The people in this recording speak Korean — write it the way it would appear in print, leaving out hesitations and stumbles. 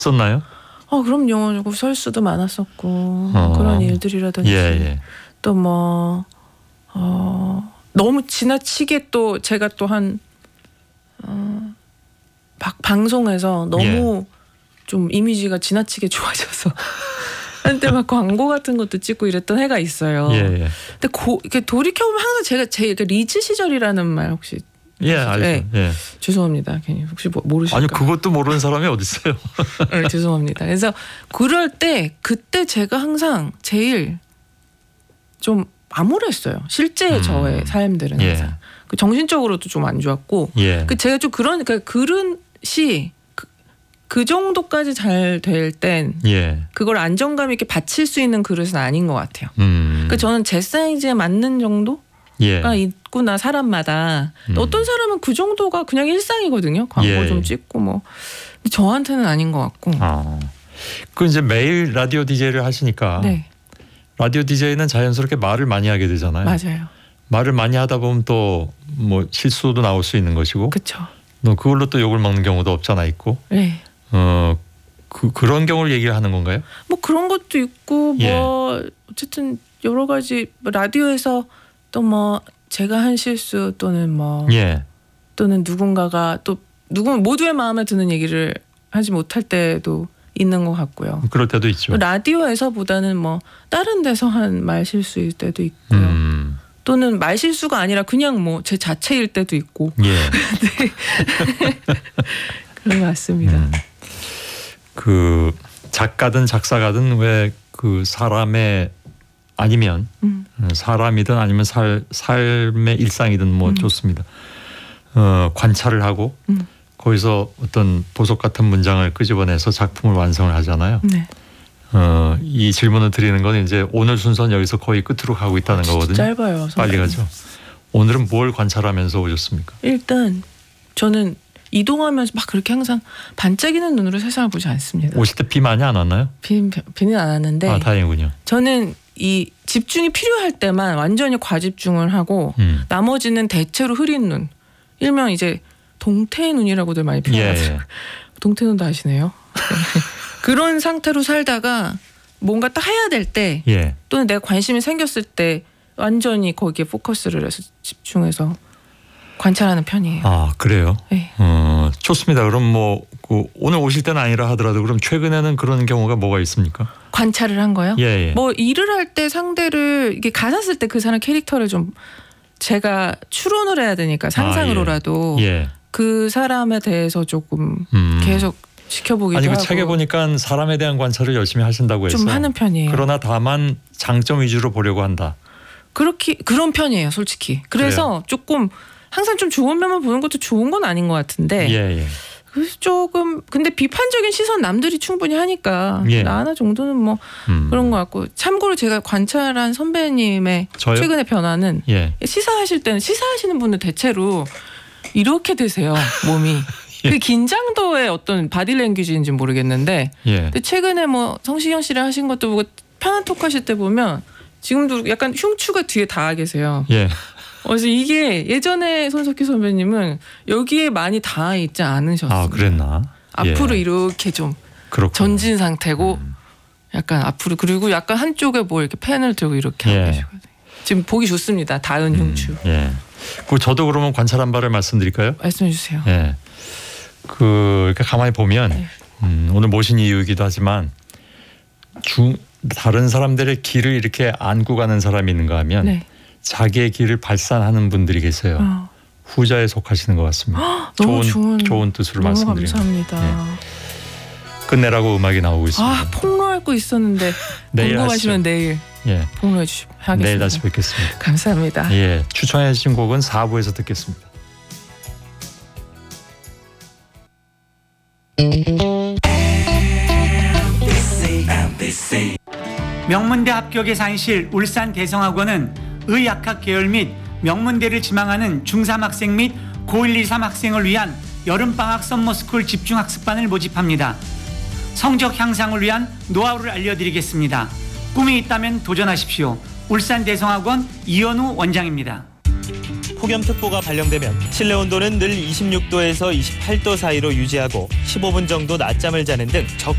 썼나요? 그럼요. 설수도 많았었고 그런 일들이라든지 또 뭐 너무 지나치게 또 제가 또 한 방송에서 너무 좀 이미지가 지나치게 좋아져서 한때 막 광고 같은 것도 찍고 이랬던 해가 있어요. 근데 이렇게 돌이켜보면 항상 제 리즈 시절이라는 말 혹시 알죠. 죄송합니다. 괜히 혹시 모르실까? 아니 그것도 모르는 사람이 어디 있어요? 네, 죄송합니다. 그래서 그럴 때 그때 제가 항상 제일 좀 암울했어요. 실제 저의 삶들은 항상 그 정신적으로도 좀 안 좋았고 그 제가 좀 그러니까 그릇이 그 정도까지 잘 될 땐 그걸 안정감 있게 바칠 수 있는 그릇은 아닌 것 같아요. 그러니까 저는 제 사이즈에 맞는 정도가 있구나 사람마다. 어떤 사람은 그 정도가 그냥 일상이거든요. 광고 좀 찍고 뭐. 근데 저한테는 아닌 것 같고. 그 이제 매일 라디오 DJ를 하시니까 라디오 DJ는 자연스럽게 말을 많이 하게 되잖아요. 맞아요. 말을 많이 하다 보면 또 뭐 실수도 나올 수 있는 것이고. 그렇죠. 그걸로 또 욕을 먹는 경우도 없잖아 있고. 그런 경우를 얘기를 하는 건가요? 뭐 그런 것도 있고 뭐 어쨌든 여러 가지 라디오에서 또 뭐 제가 한 실수 또는 뭐 또는 누군가가 또 모두의 마음에 드는 얘기를 하지 못할 때도 있는 것 같고요. 그럴 때도 있죠. 라디오에서보다는 뭐 다른 데서 한 말 실수일 때도 있고요. 또는 말 실수가 아니라 그냥 뭐 제 자체일 때도 있고. 그런 것 같습니다. 그 작가든 작사가든 왜 그 사람의 아니면 사람이든 아니면 삶의 일상이든 뭐 좋습니다. 관찰을 하고 거기서 어떤 보석 같은 문장을 끄집어내서 작품을 완성을 하잖아요. 이 질문을 드리는 건 이제 오늘 순서는 여기서 거의 끝으로 가고 있다는 거거든요. 짧아요. 빨리 가죠. 오늘은 뭘 관찰하면서 오셨습니까? 일단 저는 이동하면서 막 그렇게 항상 반짝이는 눈으로 세상을 보지 않습니다. 오실 때 비 많이 안 왔나요? 비는 안 왔는데. 다행이군요. 저는 이 집중이 필요할 때만 완전히 과집중을 하고 나머지는 대체로 흐린 눈. 일명 이제 동태의 눈이라고들 많이 표현하죠. 동태 눈도 아시네요. 그런 상태로 살다가 뭔가 딱 해야 될 때 또는 내가 관심이 생겼을 때 완전히 거기에 포커스를 해서 집중해서 관찰하는 편이에요. 그래요? 좋습니다. 그럼 뭐 오늘 오실 때는 아니라 하더라도 그럼 최근에는 그런 경우가 뭐가 있습니까? 관찰을 한 거요? 뭐 일을 할 때 상대를 이게 가사 쓸 때 그 사람 캐릭터를 좀 제가 추론을 해야 되니까 상상으로라도 그 사람에 대해서 조금 계속 지켜보기도 아니 하고. 그 책에 보니까 사람에 대한 관찰을 열심히 하신다고 해서 좀 하는 편이에요. 그러나 다만 장점 위주로 보려고 한다. 그런 편이에요, 솔직히. 그래서 조금 항상 좀 좋은 면만 보는 것도 좋은 건 아닌 것 같은데. 그래서 조금 근데 비판적인 시선 남들이 충분히 하니까 나 하나 정도는 뭐 그런 것 같고. 참고로 제가 관찰한 선배님의 최근의 변화는 시사하실 때는 시사하시는 분들 대체로 이렇게 되세요, 몸이. 그 긴장도의 어떤 바디랭귀지인지 모르겠는데 근데 최근에 뭐 성시경 씨랑 하신 것도 보고 편한 톡 하실 때 보면 지금도 약간 흉추가 뒤에 닿아 계세요. 그래서 이게 예전에 손석희 선배님은 여기에 많이 닿아 있지 않으셨어요. 그랬나? 앞으로 이렇게 좀 전진 상태고 약간 앞으로 그리고 약간 한쪽에 뭐 이렇게 펜을 들고 이렇게 하고 계시거든요. 지금 보기 좋습니다. 닿은 흉추. 저도 그러면 관찰한 바를 말씀드릴까요? 말씀해 주세요. 이렇게 가만히 보면 오늘 모신 이유이기도 하지만 다른 사람들의 길을 이렇게 안고 가는 사람이 있는가 하면 자기의 길을 발산하는 분들이 계세요. 후자에 속하시는 것 같습니다. 좋은 뜻으로 말씀드립니다. 너무 감사합니다. 끝내라고 음악이 나오고 있습니다. 폭로할 거 있었는데 궁금하시면 내일 폭로해 주시면 하겠습니다. 내일 다시 뵙겠습니다. 감사합니다. 추천해 주신 곡은 4부에서 듣겠습니다. 명문대 합격의 산실 울산 대성학원은 의학학 계열 및 명문대를 지망하는 중3 학생 및 고1, 2, 3 학생을 위한 여름방학 썸머스쿨 집중학습반을 모집합니다. 성적 향상을 위한 노하우를 알려드리겠습니다. 꿈이 있다면 도전하십시오. 울산 대성학원 이현우 원장입니다. 폭염특보가 발령되면 실내 온도는 늘 26도에서 28도 사이로 유지하고 15분 정도 낮잠을 자는 등